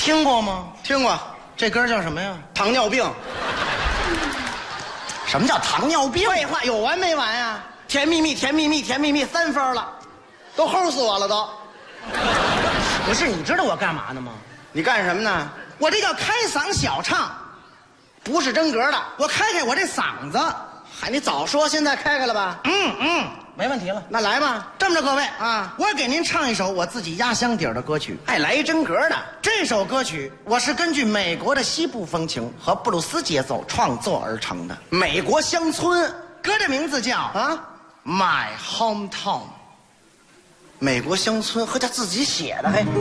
听过吗？ 听过。 这歌叫什么呀？ 糖尿病。 什么叫糖尿病？ 废话，有完没完呀？甜蜜蜜，甜蜜蜜，甜蜜蜜，3分了，都齁死我了都。 不是，你知道我干嘛呢吗？ 你干什么呢？ 我这叫开嗓小唱， 不是真格的。 我开开我这嗓子。 嗨，你早说，现在开开了吧？ 没问题了。 那来吧。 这么着，各位啊， 我给您唱一首我自己压箱底儿的歌曲。 哎，来一真格的。 这首歌曲我是根据美国的西部风情和布鲁斯节奏创作而成的。 美国乡村， 歌的名字叫啊 ，My Hometown。 美国乡村，和他自己写的，嘿。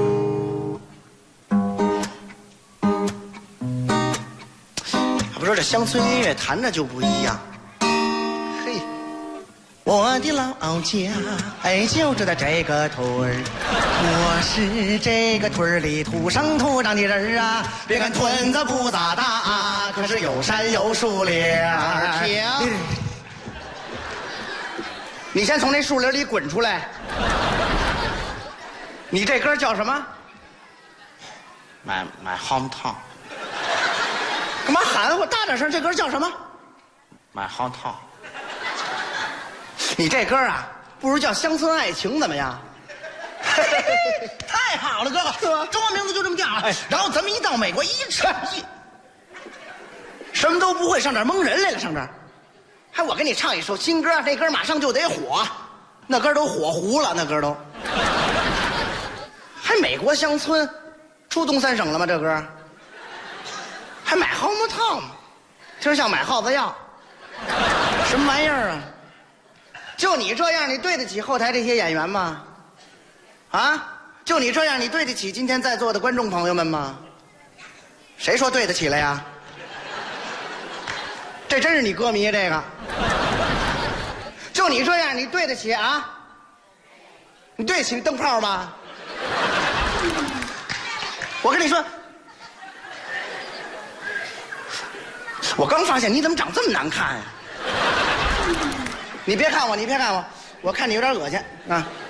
不说这乡村音乐弹着就不一样。嘿， 我的老家，哎，就住在这个屯儿。我是这个屯儿里土生土长的人啊。别看屯子不咋大，可是有山有树林。 停！你先从那树林里滚出来。你这歌叫什么 My Hometown。 干嘛含糊？大点声！这歌叫什么 My Hometown。 你这歌啊，不如叫《乡村爱情》怎么样？ 太好了，哥哥， 是吧？ 中文名字就这么叫啊。 哎， 然后咱们一到美国一唱什么都不会，上这儿蒙人来了，上这儿。还我给你唱一首新歌，那歌马上就得火，那歌都火糊了，那歌都。还美国乡村，出东三省了吗？这歌？还买好木套吗？听着像买耗子药，什么玩意儿啊？就你这样，你对得起后台这些演员吗？啊？就你这样，你对得起今天在座的观众朋友们吗？谁说对得起了呀？这真是你歌迷这个。就你这样，你对得起啊？你对得起灯泡吗？我跟你说，我刚发现你怎么长这么难看呀？你别看我，你别看我，我看你有点恶心啊。